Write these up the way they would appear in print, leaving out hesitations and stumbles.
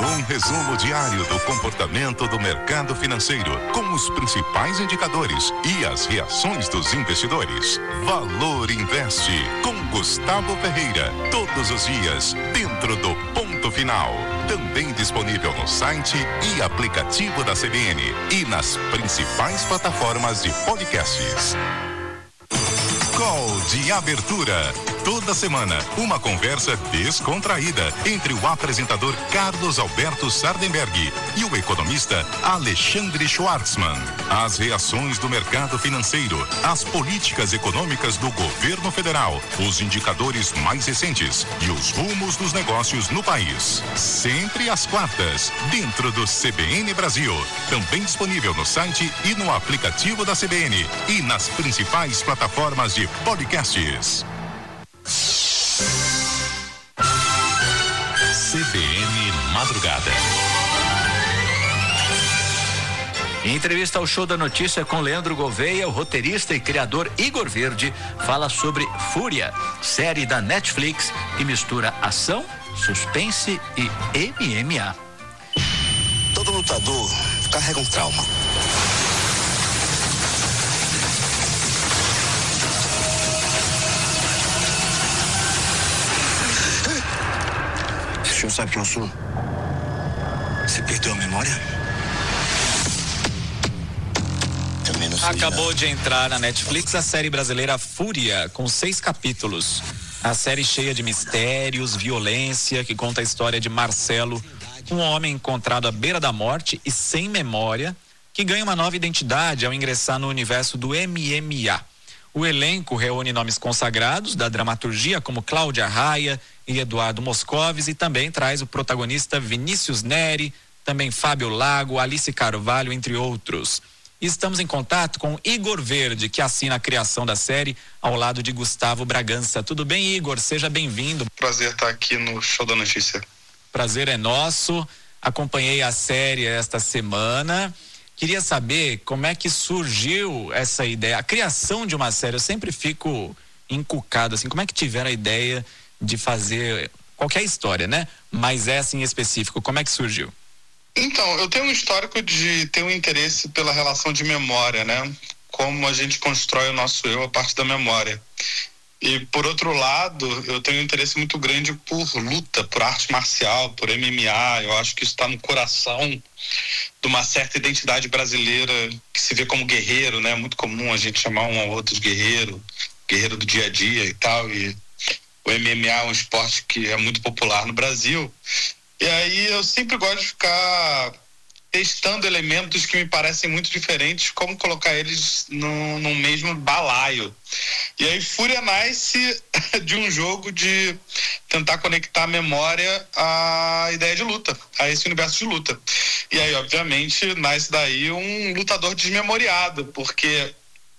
Um resumo diário do comportamento do mercado financeiro, com os principais indicadores e as reações dos investidores. Valor Investe, com Gustavo Ferreira, todos os dias, dentro do Ponto Final. Também disponível no site e aplicativo da CBN e nas principais plataformas de podcasts. Call de abertura. Toda semana, uma conversa descontraída entre o apresentador Carlos Alberto Sardenberg e o economista Alexandre Schwartzman. As reações do mercado financeiro, as políticas econômicas do governo federal, os indicadores mais recentes e os rumos dos negócios no país. Sempre às quartas, dentro do CBN Brasil. Também disponível no site e no aplicativo da CBN e nas principais plataformas de podcasts. CBN Madrugada. Em entrevista ao Show da Notícia com Leandro Gouveia, o roteirista e criador Igor Verde fala sobre Fúria, série da Netflix que mistura ação, suspense e MMA. Todo lutador carrega um trauma. O senhor sabe quem eu sou? Você perdeu a memória? Também não sei. Acabou de entrar na Netflix a série brasileira Fúria, com 6 capítulos. A série cheia de mistérios, violência, que conta a história de Marcelo, um homem encontrado à beira da morte e sem memória, que ganha uma nova identidade ao ingressar no universo do MMA. O elenco reúne nomes consagrados da dramaturgia como Cláudia Raia e Eduardo Moscovis e também traz o protagonista Vinícius Neri, também Fábio Lago, Alice Carvalho, entre outros. E estamos em contato com Igor Verde, que assina a criação da série ao lado de Gustavo Bragança. Tudo bem, Igor? Seja bem-vindo. Prazer estar aqui no Show da Notícia. Prazer é nosso. Acompanhei a série esta semana. Queria saber como é que surgiu essa ideia, a criação de uma série. Eu sempre fico encucado, assim, como é que tiveram a ideia de fazer qualquer história, né? Mas essa em específico, como é que surgiu? Então, eu tenho um histórico de ter um interesse pela relação de memória, né? Como a gente constrói o nosso eu a partir da memória. E, por outro lado, eu tenho um interesse muito grande por luta, por arte marcial, por MMA. Eu acho que isso está no coração de uma certa identidade brasileira que se vê como guerreiro, né? É muito comum a gente chamar um ao outro de guerreiro do dia a dia e tal. E o MMA é um esporte que é muito popular no Brasil. E aí eu sempre gosto de ficar testando elementos que me parecem muito diferentes, como colocar eles no mesmo balaio. E aí Fúria nasce de um jogo de tentar conectar a memória à ideia de luta, a esse universo de luta. E aí, obviamente, nasce daí um lutador desmemoriado, porque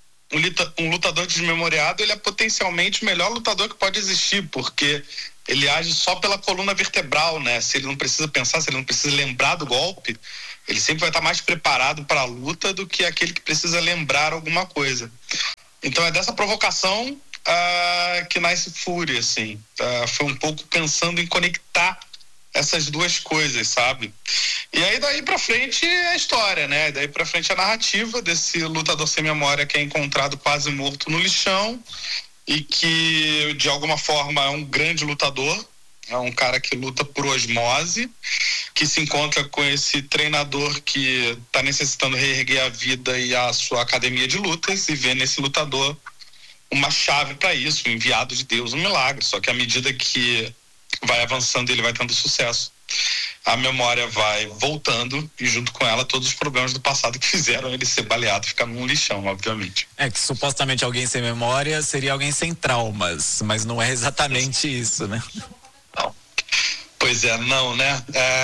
um lutador desmemoriado, ele é potencialmente o melhor lutador que pode existir, porque ele age só pela coluna vertebral, né? Se ele não precisa pensar, se ele não precisa lembrar do golpe, ele sempre vai estar mais preparado para a luta do que aquele que precisa lembrar alguma coisa. Então é dessa provocação que nasce Fúria, assim. Foi um pouco pensando em conectar essas duas coisas, sabe? E aí daí pra frente é a história, né? Daí pra frente a narrativa desse lutador sem memória que é encontrado quase morto no lixão e que de alguma forma é um grande lutador, é um cara que luta por osmose, que se encontra com esse treinador que está necessitando reerguer a vida e a sua academia de lutas e vê nesse lutador uma chave para isso, um enviado de Deus, um milagre. Só que à medida que vai avançando, ele vai tendo sucesso, a memória vai voltando e junto com ela todos os problemas do passado que fizeram ele ser baleado e ficar num lixão, obviamente. É que supostamente alguém sem memória seria alguém sem traumas, mas não é exatamente isso, né? Não. Pois é, não, né?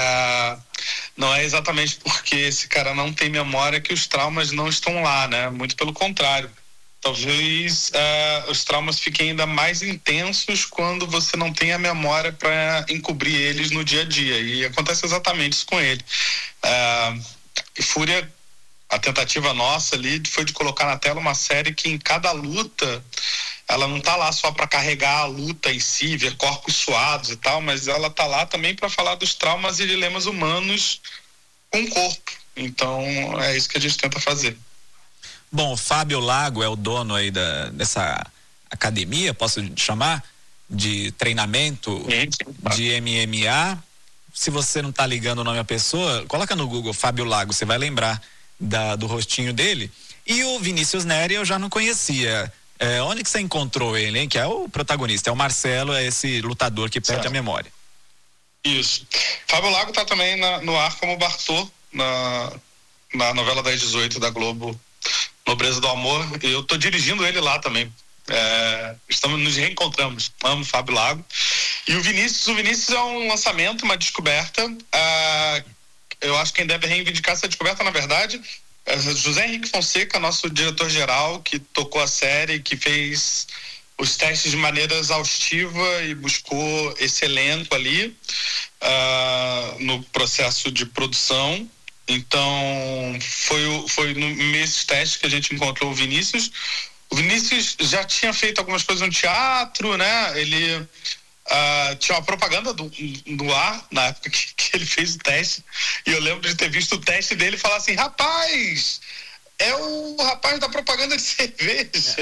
Não é exatamente porque esse cara não tem memória que os traumas não estão lá, né? Muito pelo contrário. Talvez os traumas fiquem ainda mais intensos quando você não tem a memória para encobrir eles no dia a dia. E acontece exatamente isso com ele. Fúria A tentativa nossa ali foi de colocar na tela uma série que em cada luta ela não tá lá só para carregar a luta em si, ver corpos suados e tal, mas ela tá lá também para falar dos traumas e dilemas humanos com o corpo. Então é isso que a gente tenta fazer. Bom, o Fábio Lago é o dono aí dessa academia, posso chamar, de treinamento de MMA. Se você não tá ligando o nome da pessoa, coloca no Google Fábio Lago, você vai lembrar do rostinho dele. E o Vinícius Neri eu já não conhecia. Onde que você encontrou ele, hein? Que é o protagonista, é o Marcelo, é esse lutador que perde a memória. Isso. Fábio Lago tá também no ar como Bartô na novela das 18 da Globo, Nobreza do Amor, e eu tô dirigindo ele lá também. Nos reencontramos. Amo Fábio Lago. E o Vinícius é um lançamento, uma descoberta. Eu acho que quem deve reivindicar essa descoberta, na verdade, é José Henrique Fonseca, nosso diretor-geral, que tocou a série, que fez os testes de maneira exaustiva e buscou esse elenco ali no processo de produção. Então, foi nesses testes que a gente encontrou o Vinícius. O Vinícius já tinha feito algumas coisas no teatro, né? Ele tinha uma propaganda do ar na época que ele fez o teste. E eu lembro de ter visto o teste dele e falar assim: rapaz, é o rapaz da propaganda de cerveja.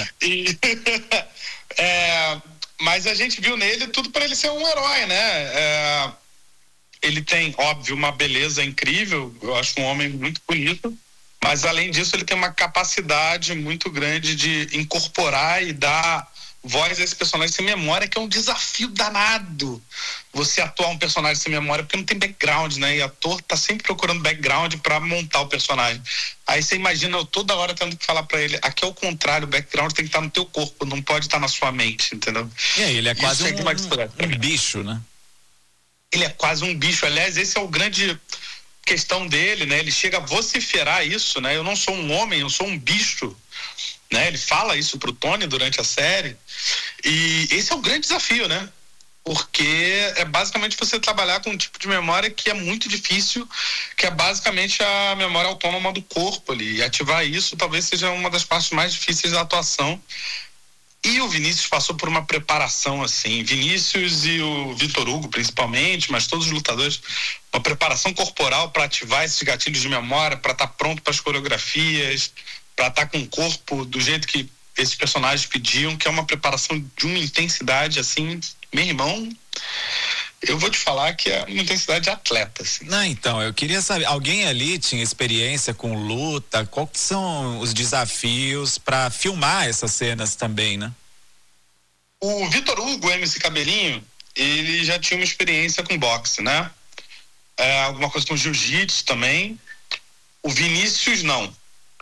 Mas a gente viu nele tudo para ele ser um herói, né? Ele tem, óbvio, uma beleza incrível. Eu acho um homem muito bonito. Mas, além disso, ele tem uma capacidade muito grande de incorporar e dar voz a esse personagem sem memória, que é um desafio danado. Você atuar um personagem sem memória, porque não tem background, né? E o ator tá sempre procurando background para montar o personagem. Aí você imagina eu toda hora tendo que falar para ele: aqui é o contrário, o background tem que estar no teu corpo, não pode estar na sua mente, entendeu? E aí, ele é quase um bicho, né? Ele é quase um bicho. Aliás, esse é o grande questão dele, né? Ele chega a vociferar isso, né? Eu não sou um homem, eu sou um bicho, né? Ele fala isso pro Tony durante a série. E esse é o grande desafio, né? Porque é basicamente você trabalhar com um tipo de memória que é muito difícil, que é basicamente a memória autônoma do corpo ali. E ativar isso talvez seja uma das partes mais difíceis da atuação. E o Vinícius passou por uma preparação assim, Vinícius e o Vitor Hugo principalmente, mas todos os lutadores, uma preparação corporal para ativar esses gatilhos de memória, para estar pronto para as coreografias, para estar com o corpo do jeito que esses personagens pediam, que é uma preparação de uma intensidade assim, meu irmão, eu vou te falar que é uma intensidade de atleta, assim. Não, então, eu queria saber, alguém ali tinha experiência com luta? Quais são os desafios para filmar essas cenas também, né? O Vitor Hugo, MC Cabelinho, ele já tinha uma experiência com boxe, né? Alguma coisa com jiu-jitsu também. O Vinícius, não.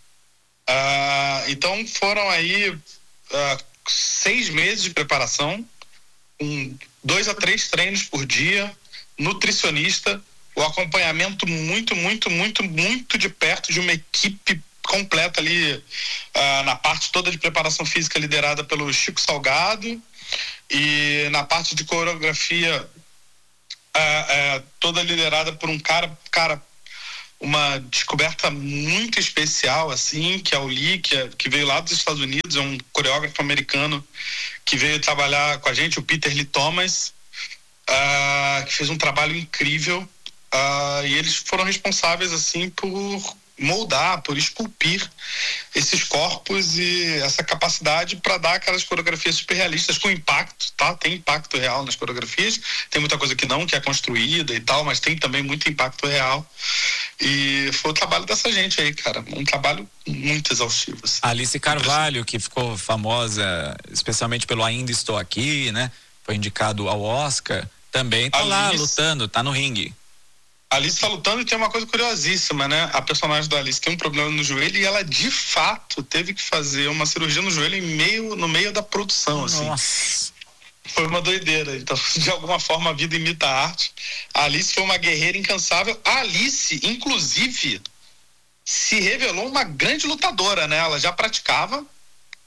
Então, foram aí 6 meses de preparação, com 2 a 3 treinos por dia, nutricionista, o acompanhamento muito, muito, muito, muito de perto de uma equipe completa ali, na parte toda de preparação física liderada pelo Chico Salgado, e na parte de coreografia toda liderada por um cara, uma descoberta muito especial, assim, que é o Lee, que veio lá dos Estados Unidos, é um coreógrafo americano que veio trabalhar com a gente, o Peter Lee Thomas, que fez um trabalho incrível, e eles foram responsáveis, assim, por moldar, por esculpir esses corpos e essa capacidade para dar aquelas coreografias super realistas com impacto, tá? Tem impacto real nas coreografias, tem muita coisa que não, que é construída e tal, mas tem também muito impacto real. E foi o trabalho dessa gente aí, cara, um trabalho muito exaustivo, assim. Alice Carvalho, que ficou famosa especialmente pelo Ainda Estou Aqui, né? Foi indicado ao Oscar, também tá lá lutando, tá no ringue. A Alice tá lutando, e tem uma coisa curiosíssima, né? A personagem da Alice tem um problema no joelho e ela, de fato, teve que fazer uma cirurgia no joelho no meio da produção, assim. Nossa. Foi uma doideira. Então, de alguma forma, a vida imita a arte. A Alice foi uma guerreira incansável. A Alice, inclusive, se revelou uma grande lutadora, né? Ela já praticava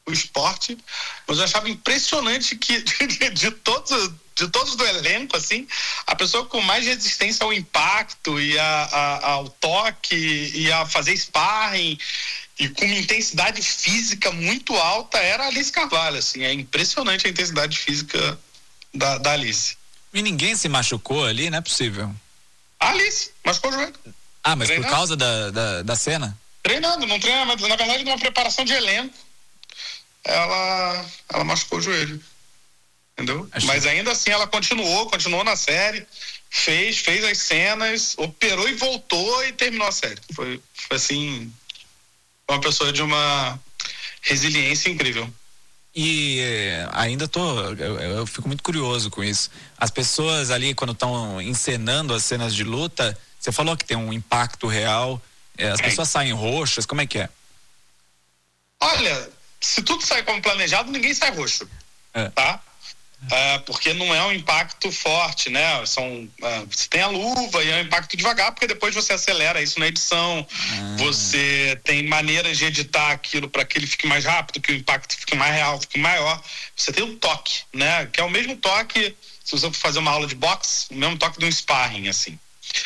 o esporte, mas eu achava impressionante que de todos do elenco, assim, a pessoa com mais resistência ao impacto e ao toque e a fazer sparring e com uma intensidade física muito alta era a Alice Carvalho, assim, é impressionante a intensidade física da Alice. E ninguém se machucou ali, não é possível. A Alice machucou o joelho. Ah, mas treinando. Por causa da cena? Treinando, não treina, mas na verdade numa preparação de elenco ela machucou o joelho, entendeu? Mas ainda assim ela continuou na série, fez as cenas, operou e voltou e terminou a série. Foi assim, uma pessoa de uma resiliência incrível. E ainda eu fico muito curioso com isso. As pessoas ali, quando estão encenando as cenas de luta, você falou que tem um impacto real, as pessoas saem roxas, como é que é? Olha, se tudo sai como planejado, ninguém sai roxo, tá? Porque não é um impacto forte, né? Você tem a luva e é um impacto devagar, porque depois você acelera isso na edição, você tem maneiras de editar aquilo para que ele fique mais rápido, que o impacto fique mais real, fique maior. Você tem o toque, né? Que é o mesmo toque, se você for fazer uma aula de boxe, o mesmo toque de um sparring, assim.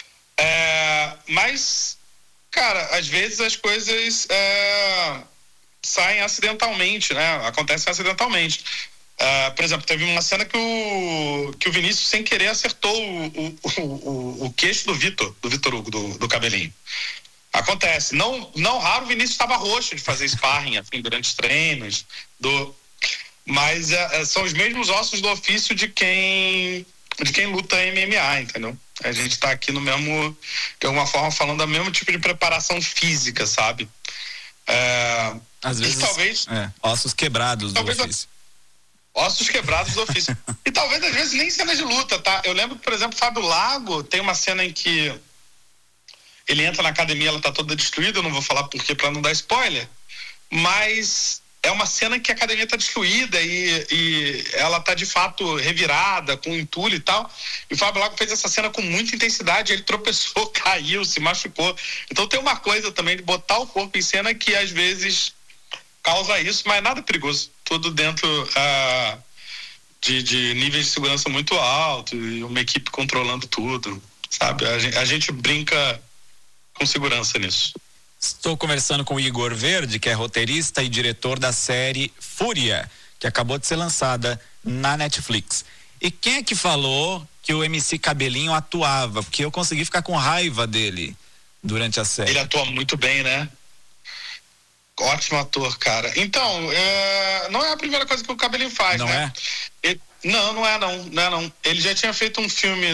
Mas, cara, às vezes as coisas saem acidentalmente, né? Acontecem acidentalmente. Por exemplo, teve uma cena que o Vinícius, sem querer, acertou o queixo do Vitor Hugo, do cabelinho. Acontece. Não raro o Vinícius estava roxo de fazer sparring assim, durante os treinos. Mas são os mesmos ossos do ofício de quem luta MMA, entendeu? A gente está aqui no mesmo, de alguma forma, falando do mesmo tipo de preparação física, sabe? Às vezes, talvez ossos quebrados do ofício. Ossos quebrados do ofício. E talvez, às vezes, nem cenas de luta, tá? Eu lembro, por exemplo, Fábio Lago, tem uma cena em que ele entra na academia, ela tá toda destruída, eu não vou falar por quê pra não dar spoiler, mas é uma cena que a academia tá destruída e ela tá, de fato, revirada, com entulho e tal, e o Fábio Lago fez essa cena com muita intensidade, ele tropeçou, caiu, se machucou. Então tem uma coisa também de botar o corpo em cena que, às vezes, causa isso, mas nada perigoso. Tudo dentro de níveis de segurança muito alto e uma equipe controlando tudo, sabe? A gente brinca com segurança nisso. Estou conversando com o Igor Verde, que é roteirista e diretor da série Fúria, que acabou de ser lançada na Netflix. E quem é que falou que o MC Cabelinho atuava? Porque eu consegui ficar com raiva dele durante a série. Ele atua muito bem, né? Ótimo ator, cara. Então, não é a primeira coisa que o Cabelinho faz, não né? Não é. Ele já tinha feito um filme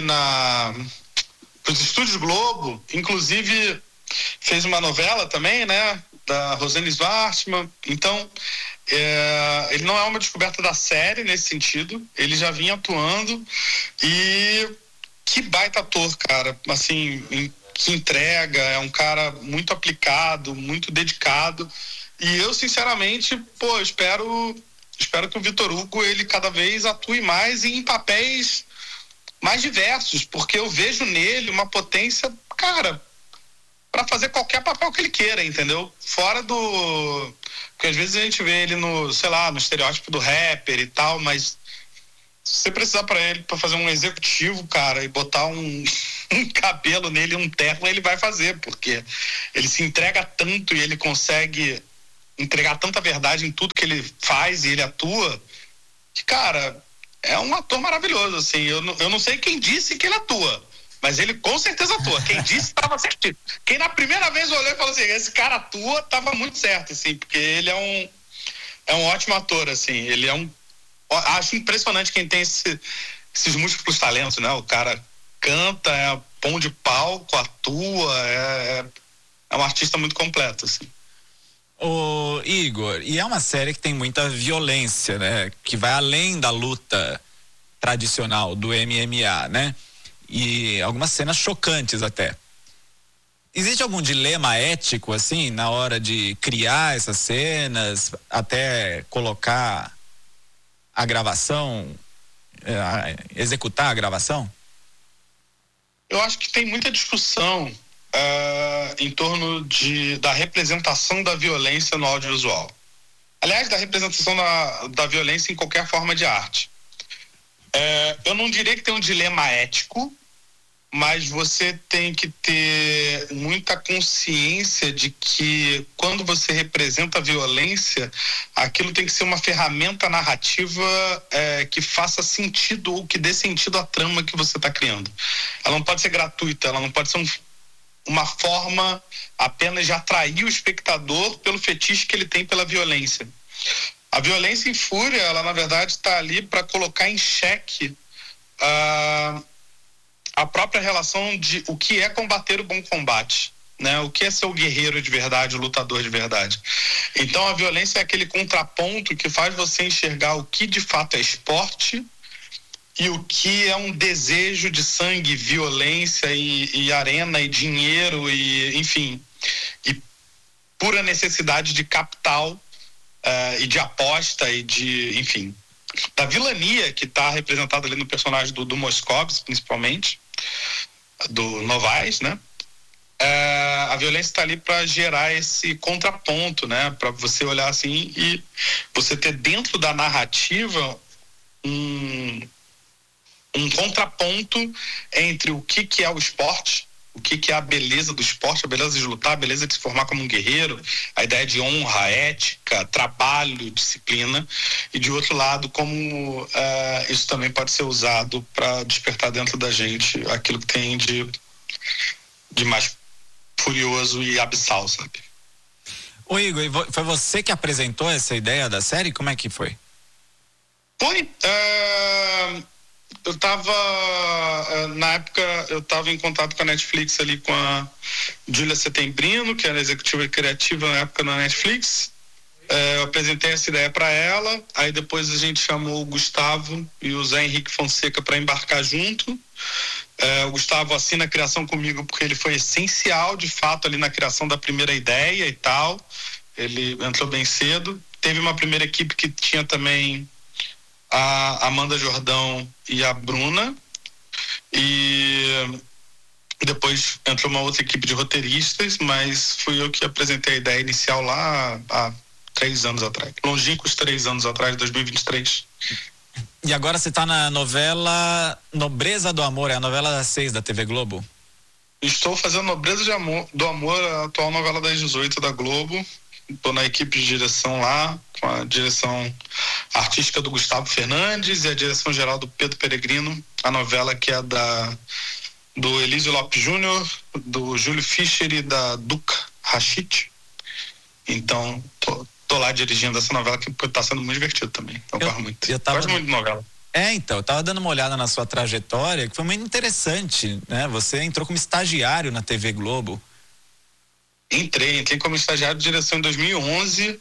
pros Estúdios Globo, inclusive fez uma novela também, né? Da Rosane Svartman. Então, ele não é uma descoberta da série nesse sentido. Ele já vinha atuando e que baita ator, cara. Assim, que entrega, é um cara muito aplicado, muito dedicado. E eu, sinceramente, espero que o Vitor Hugo, ele cada vez atue mais e em papéis mais diversos, porque eu vejo nele uma potência, cara, para fazer qualquer papel que ele queira, entendeu? Fora do... Porque às vezes a gente vê ele no estereótipo do rapper e tal, mas se você precisar para fazer um executivo, cara, e botar um cabelo nele, um terno, ele vai fazer, porque ele se entrega tanto e ele consegue entregar tanta verdade em tudo que ele faz e ele atua, que, cara, é um ator maravilhoso, assim. Eu não sei quem disse que ele atua, mas ele com certeza atua. Quem disse estava certinho. Quem na primeira vez olhou e falou assim, esse cara atua, estava muito certo, assim, porque ele é um ótimo ator, assim. Ele acho impressionante quem tem esses múltiplos talentos, né? O cara canta, é bom de palco, atua, é um artista muito completo, assim. Ô Igor, e é uma série que tem muita violência, né? Que vai além da luta tradicional do MMA, né? E algumas cenas chocantes até. Existe algum dilema ético, assim, na hora de criar essas cenas, até colocar a gravação, executar a gravação? Eu acho que tem muita discussão em torno da representação da violência no audiovisual. aliás, da representação da violência em qualquer forma de arte. Eu não diria que tem um dilema ético, mas você tem que ter muita consciência de que quando você representa a violência, aquilo tem que ser uma ferramenta narrativa que faça sentido ou que dê sentido à trama que você está criando. Ela não pode ser gratuita, ela não pode ser uma forma apenas de atrair o espectador pelo fetiche que ele tem pela violência. A violência em Fúria, ela na verdade está ali para colocar em xeque a própria relação de o que é combater o bom combate, né? O que é ser o guerreiro de verdade, o lutador de verdade. Então a violência é aquele contraponto que faz você enxergar o que de fato é esporte e o que é um desejo de sangue, violência e arena e dinheiro e, enfim, e pura necessidade de capital e de aposta e de, enfim, da vilania que está representada ali no personagem do Moscovitz, principalmente, do Novaes, né? A violência está ali para gerar esse contraponto, né? Para você olhar assim e você ter dentro da narrativa um contraponto entre o que é o esporte, o que é a beleza do esporte, a beleza de lutar, a beleza de se formar como um guerreiro, a ideia de honra, ética, trabalho, disciplina, e de outro lado, como isso também pode ser usado para despertar dentro da gente aquilo que tem de mais furioso e abissal, sabe? Ô Igor, foi você que apresentou essa ideia da série? Como é que foi? Foi. Eu estava, na época, eu estava em contato com a Netflix ali com a Júlia Setembrino, que era executiva criativa na época na Netflix. Eu apresentei essa ideia para ela, aí depois a gente chamou o Gustavo e o Zé Henrique Fonseca para embarcar junto. O Gustavo assina a criação comigo porque ele foi essencial, de fato, ali na criação da primeira ideia e tal. Ele entrou bem cedo. Teve uma primeira equipe que tinha também a Amanda Jordão e a Bruna, e depois entrou uma outra equipe de roteiristas, mas fui eu que apresentei a ideia inicial lá há 3 anos atrás, longínquos 3 anos atrás, 2023. E agora você está na novela Nobreza do Amor, é a novela das 6 da TV Globo? Estou fazendo Nobreza do Amor, a atual novela das 18 da Globo. Estou na equipe de direção lá, com a direção artística do Gustavo Fernandes e a direção geral do Pedro Peregrino, a novela que é do Elísio Lopes Júnior, do Júlio Fischer e da Duca Rachid. Então, tô lá dirigindo essa novela que está sendo muito divertido também. Eu gosto muito. Gosto muito de novela. Então, eu tava dando uma olhada na sua trajetória, que foi muito interessante, né? Você entrou como estagiário na TV Globo. Entrei como estagiário de direção em 2011,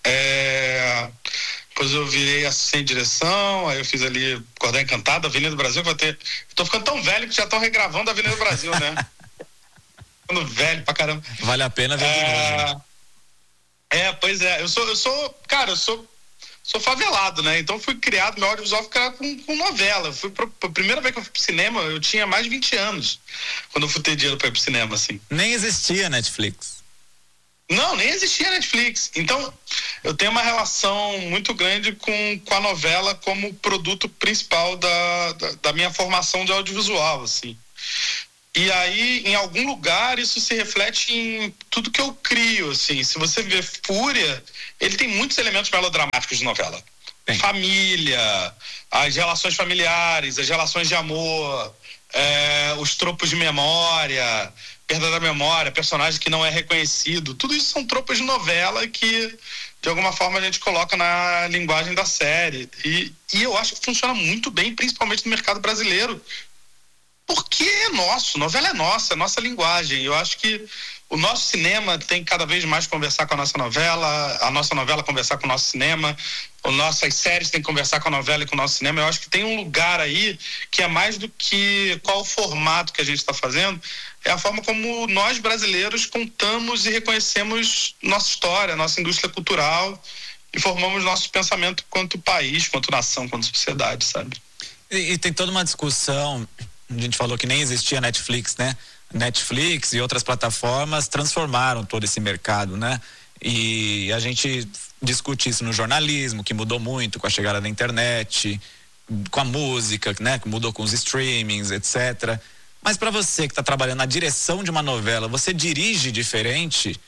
depois eu virei assistente de direção, aí eu fiz ali Cordão Encantado, Avenida do Brasil, tô ficando tão velho que já estão regravando a Avenida do Brasil, né? Ficando velho pra caramba. Vale a pena ver de novo. Pois é, eu sou favelado, né? Então fui criado, meu audiovisual foi criado com novela. A primeira vez que eu fui pro cinema, eu tinha mais de 20 anos, quando eu fui ter dinheiro pra ir pro cinema, assim. Nem existia Netflix. Não, nem existia Netflix. Então, eu tenho uma relação muito grande com a novela como produto principal da minha formação de audiovisual, assim. E aí, em algum lugar, isso se reflete em tudo que eu crio, assim. Se você vê Fúria, ele tem muitos elementos melodramáticos de novela. Bem. Família, as relações familiares, as relações de amor, os tropos de memória, perda da memória, personagem que não é reconhecido. Tudo isso são tropos de novela que, de alguma forma, a gente coloca na linguagem da série. E eu acho que funciona muito bem, principalmente no mercado brasileiro. Porque é nosso, novela é nossa linguagem. Eu acho que o nosso cinema tem cada vez mais conversar com a nossa novela conversar com o nosso cinema, as nossas séries têm que conversar com a novela e com o nosso cinema. Eu acho que tem um lugar aí que é mais do que qual o formato que a gente está fazendo, é a forma como nós brasileiros contamos e reconhecemos nossa história, nossa indústria cultural e formamos nosso pensamento quanto país, quanto nação, quanto sociedade, sabe? E tem toda uma discussão. A gente falou que nem existia Netflix, né? Netflix e outras plataformas transformaram todo esse mercado, né? E a gente discute isso no jornalismo, que mudou muito com a chegada da internet, com a música, né, que mudou com os streamings, etc. Mas para você que está trabalhando na direção de uma novela, você dirige diferente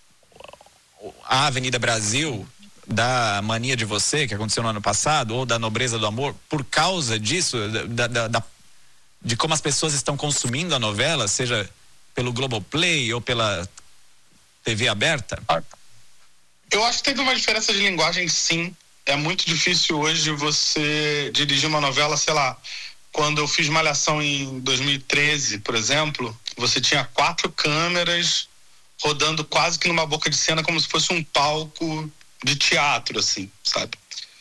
a Avenida Brasil da Mania de Você, que aconteceu no ano passado, ou da Nobreza do Amor, por causa disso, de como as pessoas estão consumindo a novela, seja pelo Globoplay ou pela TV aberta? Eu acho que teve uma diferença de linguagem, sim. É muito difícil hoje você dirigir uma novela, sei lá, quando eu fiz Malhação em 2013, por exemplo, você tinha 4 câmeras rodando quase que numa boca de cena, como se fosse um palco de teatro, assim, sabe?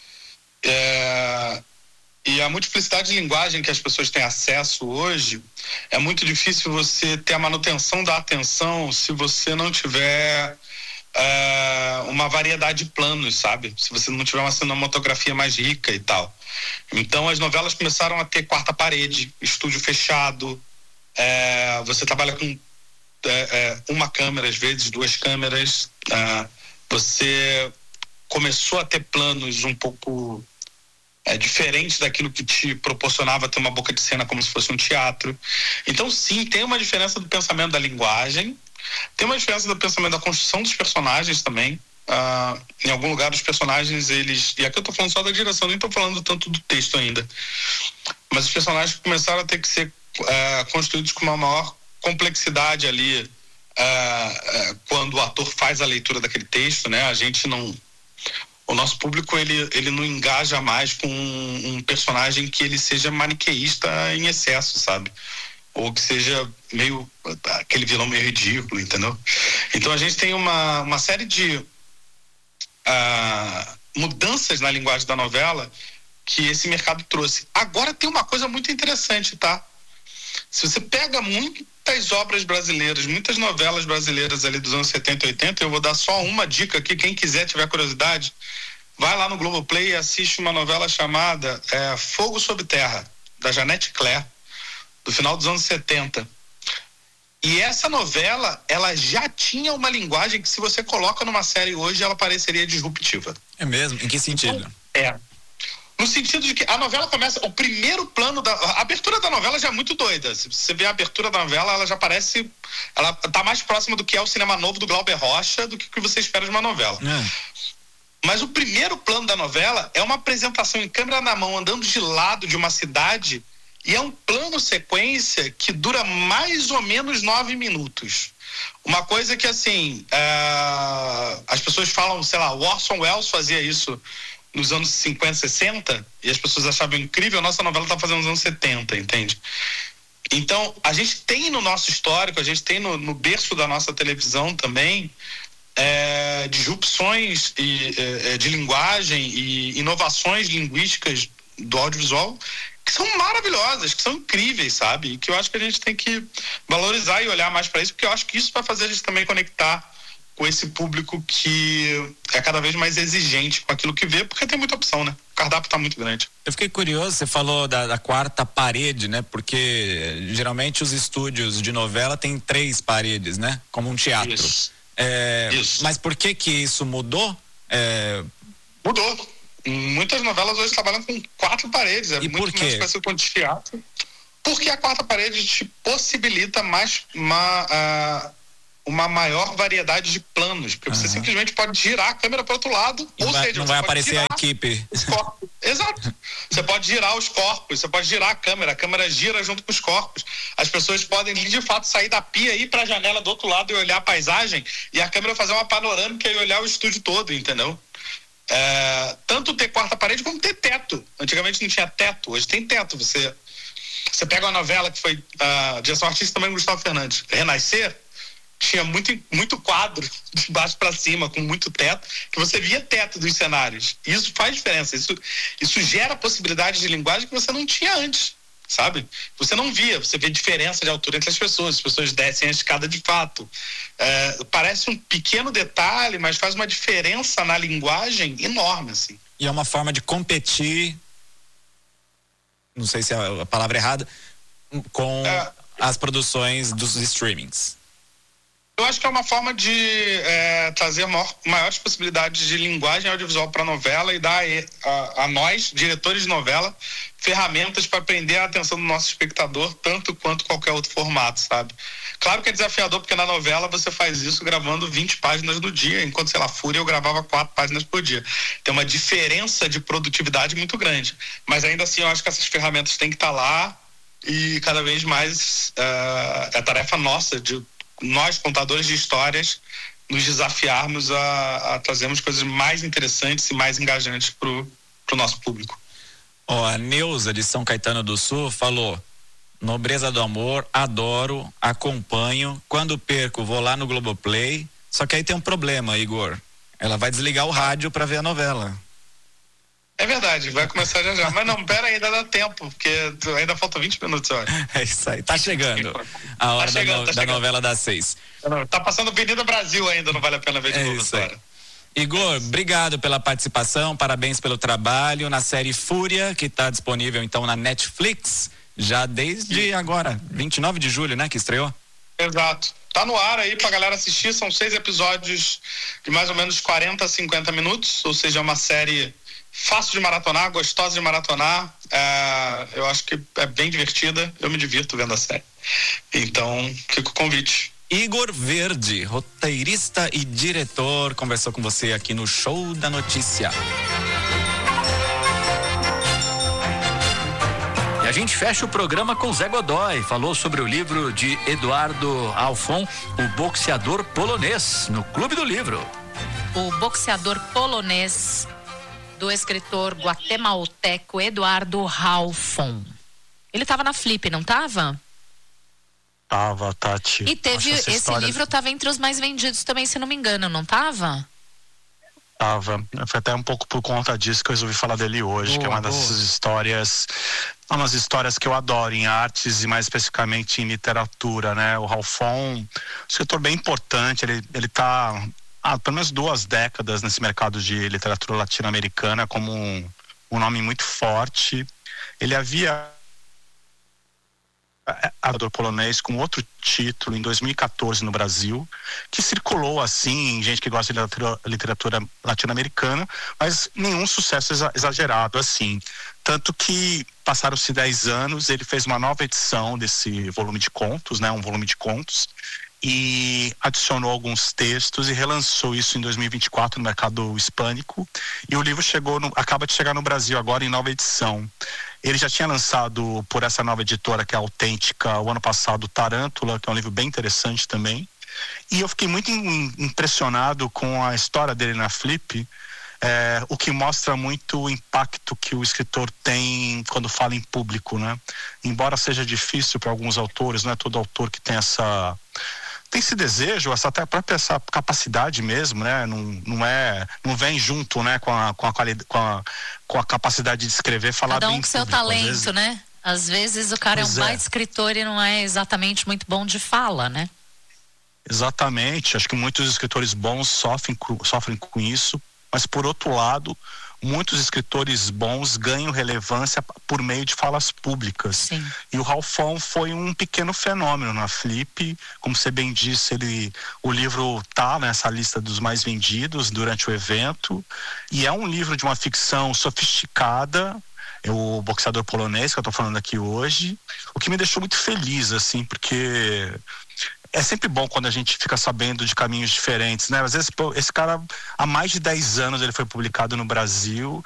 E a multiplicidade de linguagem que as pessoas têm acesso hoje, é muito difícil você ter a manutenção da atenção se você não tiver uma variedade de planos, sabe? Se você não tiver uma cinematografia mais rica e tal. Então as novelas começaram a ter quarta parede, estúdio fechado, você trabalha com uma câmera, às vezes 2 câmeras, você começou a ter planos um pouco diferentes daquilo que te proporcionava ter uma boca de cena como se fosse um teatro. Então sim, tem uma diferença do pensamento da linguagem, tem uma diferença do pensamento da construção dos personagens também. Em algum lugar os personagens, e aqui eu tô falando só da direção, nem tô falando tanto do texto ainda, mas os personagens começaram a ter que ser construídos com uma maior complexidade ali, quando o ator faz a leitura daquele texto, né? O nosso público, ele não engaja mais com um personagem que ele seja maniqueísta em excesso, sabe? Ou que seja meio aquele vilão meio ridículo, entendeu? Então a gente tem uma série de mudanças na linguagem da novela que esse mercado trouxe. Agora tem uma coisa muito interessante, tá? Se você pega muitas obras brasileiras, muitas novelas brasileiras ali dos anos 70 e 80, eu vou dar só uma dica aqui, quem quiser, tiver curiosidade, vai lá no Globoplay e assiste uma novela chamada Fogo Sob Terra, da Janete Claire, do final dos anos 70. E essa novela, ela já tinha uma linguagem que, se você coloca numa série hoje, ela pareceria disruptiva. É mesmo? Em que sentido? No sentido de que a novela começa, o primeiro plano a abertura da novela já é muito doida. Se você vê a abertura da novela, ela já parece, ela tá mais próxima do que é o cinema novo do Glauber Rocha do que o que você espera de uma novela. Mas o primeiro plano da novela é uma apresentação em câmera na mão, andando de lado de uma cidade, e é um plano sequência que dura mais ou menos 9 minutos. Uma coisa que, assim, as pessoas falam, sei lá, o Orson Welles fazia isso nos anos 50, 60, e as pessoas achavam incrível. A nossa novela tá fazendo nos anos 70, entende? Então, a gente tem no nosso histórico, a gente tem no berço da nossa televisão também, disrupções de linguagem e inovações linguísticas do audiovisual que são maravilhosas, que são incríveis, sabe? E que eu acho que a gente tem que valorizar e olhar mais para isso, porque eu acho que isso vai fazer a gente também conectar com esse público que é cada vez mais exigente com aquilo que vê, porque tem muita opção, né? O cardápio tá muito grande. Eu fiquei curioso, você falou da quarta parede, né? Porque geralmente os estúdios de novela têm 3 paredes, né? Como um teatro. Isso. Mas por que isso mudou? Mudou. Muitas novelas hoje trabalham com 4 paredes. E muito por quê? mais parecido com o teatro. Porque a quarta parede te possibilita mais uma maior variedade de planos, porque você simplesmente pode girar a câmera para outro lado, não vai aparecer a equipe. Os corpos. Exato. Você pode girar os corpos, você pode girar a câmera gira junto com os corpos. As pessoas podem, de fato, sair da pia e ir para a janela do outro lado e olhar a paisagem, e a câmera fazer uma panorâmica e olhar o estúdio todo, entendeu? Tanto ter quarta parede como ter teto. Antigamente não tinha teto, hoje tem teto. Você pega uma novela que foi direção artística também, Gustavo Fernandes, Renascer, tinha muito quadro de baixo para cima, com muito teto, que você via teto dos cenários. E isso faz diferença. Isso gera possibilidades de linguagem que você não tinha antes, sabe? Você não via, você vê diferença de altura entre as pessoas descem a escada de fato. Parece um pequeno detalhe, mas faz uma diferença na linguagem enorme, assim. E é uma forma de competir, não sei se é a palavra errada, com as produções dos streamings. Eu acho que é uma forma de trazer maiores possibilidades de linguagem audiovisual para a novela e dar a nós, diretores de novela, ferramentas para prender a atenção do nosso espectador, tanto quanto qualquer outro formato, sabe? Claro que é desafiador, porque na novela você faz isso gravando 20 páginas no dia, enquanto, sei lá, Fúria eu gravava 4 páginas por dia. Tem uma diferença de produtividade muito grande. Mas ainda assim eu acho que essas ferramentas têm que estar lá e cada vez mais é tarefa nossa de nós, contadores de histórias, nos desafiarmos a trazermos coisas mais interessantes e mais engajantes pro nosso público. A Neuza de São Caetano do Sul falou: Nobreza do Amor, adoro, acompanho, quando perco vou lá no Globoplay, só que aí tem um problema, Igor, ela vai desligar o rádio para ver a novela. É verdade, vai começar já. Mas não, pera, ainda dá tempo, porque ainda falta 20 minutos, eu acho. É isso aí, tá chegando a hora da novela das 6. Tá passando Avenida Brasil ainda, não vale a pena ver de novo essa hora. Igor, obrigado pela participação, parabéns pelo trabalho na série Fúria, que está disponível então na Netflix, já desde agora, 29 de julho, né, que estreou? Exato. Tá no ar aí pra galera assistir, são 6 episódios de mais ou menos 40 a 50 minutos, ou seja, é uma série fácil de maratonar, gostosa de maratonar, eu acho que é bem divertida, eu me divirto vendo a série. Então, fica o convite. Igor Verde, roteirista e diretor, conversou com você aqui no Show da Notícia. E a gente fecha o programa com Zé Godoy, falou sobre o livro de Eduardo Halfon, O Boxeador Polonês, no Clube do Livro. O Boxeador Polonês, do escritor guatemalteco Eduardo Halfon. Ele estava na Flip, não estava? Tava, Tati. E teve esse livro, estava entre os mais vendidos também, se não me engano, não estava? Tava. Foi até um pouco por conta disso que eu resolvi falar dele hoje, que é uma dessas histórias, umas histórias que eu adoro em artes e mais especificamente em literatura, né? O Halfon, um escritor bem importante, ele tá há pelo menos 2 décadas nesse mercado de literatura latino-americana como um nome muito forte. Ele havia Boxeador Polonês com outro título em 2014 no Brasil, que circulou assim em gente que gosta de literatura latino-americana, mas nenhum sucesso exagerado assim, tanto que passaram-se 10 anos, ele fez uma nova edição desse volume de contos, né, um volume de contos, e adicionou alguns textos e relançou isso em 2024 no mercado hispânico, e o livro acaba de chegar no Brasil agora em nova edição. Ele já tinha lançado por essa nova editora, que é Autêntica, o ano passado, Tarântula, que é um livro bem interessante também. E eu fiquei muito impressionado com a história dele na Flip, o que mostra muito o impacto que o escritor tem quando fala em público, né? Embora seja difícil para alguns autores, não é todo autor que tem esse desejo, até própria essa capacidade mesmo, né? Não vem junto, né? Com a capacidade de escrever, falar cada bem com em seu público, talento, né? Às vezes o cara é um baita escritor e não é exatamente muito bom de fala, né? Exatamente, acho que muitos escritores bons sofrem com isso, mas por outro lado, muitos escritores bons ganham relevância por meio de falas públicas. Sim. E o Halfon foi um pequeno fenômeno na Flip, como você bem disse, o livro está nessa lista dos mais vendidos durante o evento, e é um livro de uma ficção sofisticada, o Boxeador Polonês, que eu estou falando aqui hoje, o que me deixou muito feliz, assim, porque é sempre bom quando a gente fica sabendo de caminhos diferentes, né? Às vezes, esse cara, há mais de 10 anos ele foi publicado no Brasil